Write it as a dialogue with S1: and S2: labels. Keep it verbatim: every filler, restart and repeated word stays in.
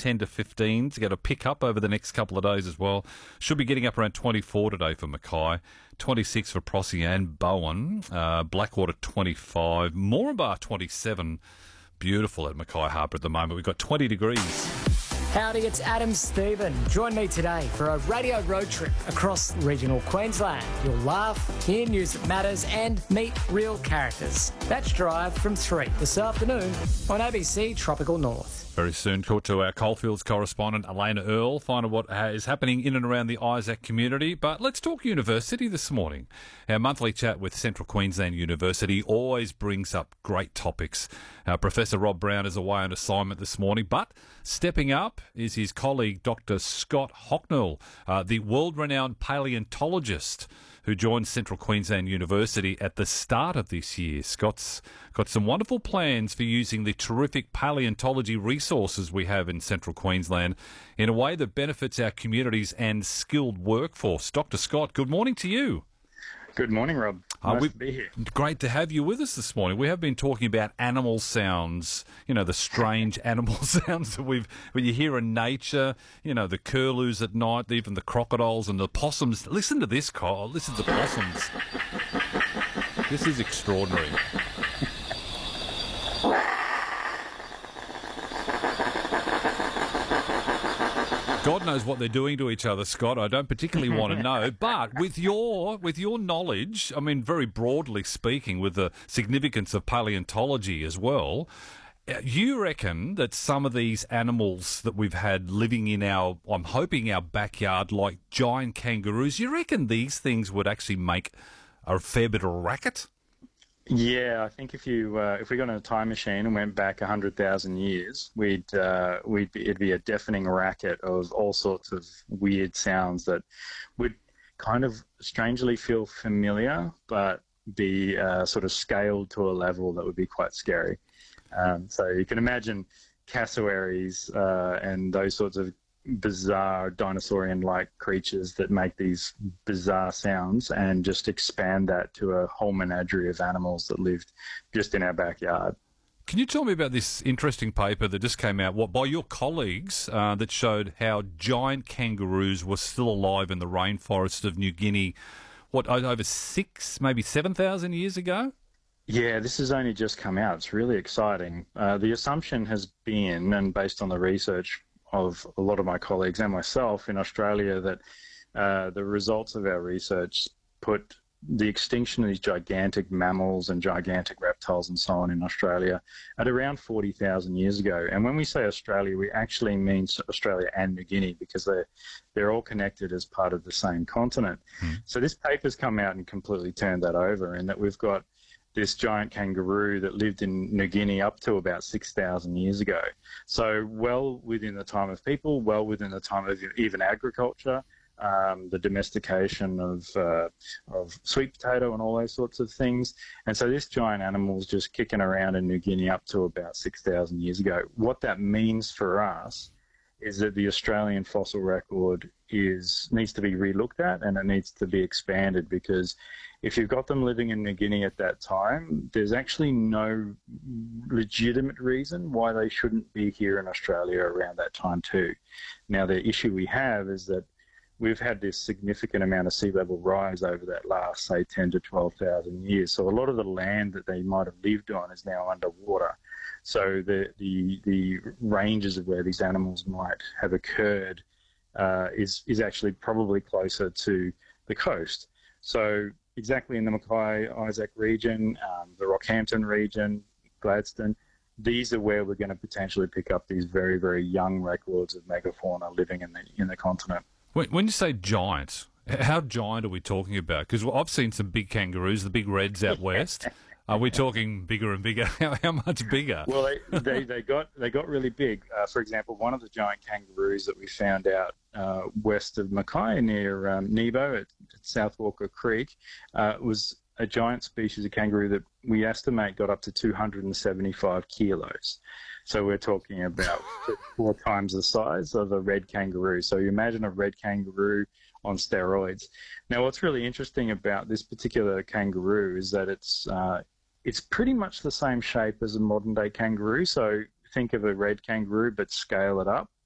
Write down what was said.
S1: ten to fifteen to get a pick up over the next couple of days as well. Should be getting up around twenty-four today for Mackay, twenty-six for Prossie and Bowen, uh, Blackwater twenty-five, Moranbah twenty-seven. Beautiful at Mackay Harbour at the moment. We've got twenty degrees.
S2: Howdy, it's Adam Stephen. Join me today for a radio road trip across regional Queensland. You'll laugh, hear news that matters and meet real characters. That's Drive from three this afternoon on A B C Tropical North.
S1: Very soon, talk to our Coalfields correspondent, Elena Earle, find out what is happening in and around the Isaac community. But let's talk university this morning. Our monthly chat with Central Queensland University always brings up great topics. Our Professor Rob Brown is away on assignment this morning, but stepping up is his colleague, Doctor Scott Hocknull, uh, the world-renowned paleontologist who joined Central Queensland University at the start of this year. Scott's got some wonderful plans for using the terrific paleontology resources we have in Central Queensland in a way that benefits our communities and skilled workforce. Doctor Scott, good morning to you.
S3: Good morning, Rob. Nice
S1: uh,
S3: to be here.
S1: Great to have you with us this morning. We have been talking about animal sounds, you know, the strange animal sounds that we've, when you hear in nature, you know, the curlews at night, even the crocodiles and the possums. Listen to this, Kyle. Listen to the possums. This is extraordinary. God knows what they're doing to each other, Scott. I don't particularly want to know. But with your with your knowledge, I mean, very broadly speaking, with the significance of paleontology as well, you reckon that some of these animals that we've had living in our, I'm hoping, our backyard, like giant kangaroos, you reckon these things would actually make a fair bit of racket?
S3: Yeah, I think if you uh, if we got in a time machine and went back a hundred thousand years, we'd uh, we'd be, it'd be a deafening racket of all sorts of weird sounds that would kind of strangely feel familiar, but be uh, sort of scaled to a level that would be quite scary. Um, so you can imagine cassowaries uh, and those sorts of bizarre dinosaurian-like creatures that make these bizarre sounds and just expand that to a whole menagerie of animals that lived just in our backyard.
S1: Can you tell me about this interesting paper that just came out what, by your colleagues uh, that showed how giant kangaroos were still alive in the rainforest of New Guinea, what, over six, maybe seven thousand years ago?
S3: Yeah, this has only just come out. It's really exciting. Uh, the assumption has been, and based on the research of a lot of my colleagues and myself in Australia, that uh, the results of our research put the extinction of these gigantic mammals and gigantic reptiles and so on in Australia at around forty thousand years ago. And when we say Australia, we actually mean Australia and New Guinea because they're, they're all connected as part of the same continent. Mm. So this paper's come out and completely turned that over, and that we've got this giant kangaroo that lived in New Guinea up to about six thousand years ago. So well within the time of people, well within the time of even agriculture, um, the domestication of, uh, of sweet potato and all those sorts of things. And so this giant animal's just kicking around in New Guinea up to about six thousand years ago. What that means for us is that the Australian fossil record is needs to be relooked at, and it needs to be expanded, because if you've got them living in New Guinea at that time, there's actually no legitimate reason why they shouldn't be here in Australia around that time too. Now, the issue we have is that we've had this significant amount of sea level rise over that last, say, ten to twelve thousand years. So a lot of the land that they might have lived on is now underwater. So the the, the ranges of where these animals might have occurred uh, is, is actually probably closer to the coast. So exactly in the Mackay-Isaac region, um, the Rockhampton region, Gladstone, these are where we're going to potentially pick up these very, very young records of megafauna living in the in the continent.
S1: When, when you say giant, how giant are we talking about? Because I've seen some big kangaroos, the big reds out west. Are we talking bigger and bigger? How, how much bigger?
S3: Well, they, they, they got they got really big. Uh, for example, one of the giant kangaroos that we found out uh, west of Mackay near um, Nebo at, at South Walker Creek uh, was a giant species of kangaroo that we estimate got up to two hundred seventy-five kilos. So we're talking about four times the size of a red kangaroo. So you imagine a red kangaroo on steroids. Now, what's really interesting about this particular kangaroo is that it's uh, it's pretty much the same shape as a modern-day kangaroo. So think of a red kangaroo, but scale it up.